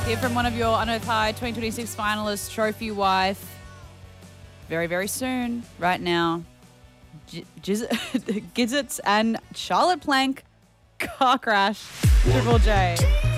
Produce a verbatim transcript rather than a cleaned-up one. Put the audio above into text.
Hear from one of your Unearthed High twenty twenty-six finalists, trophy wife, very, very soon. Right now, G- Giz- Gizzits and Charlotte Plank car crash. Triple J.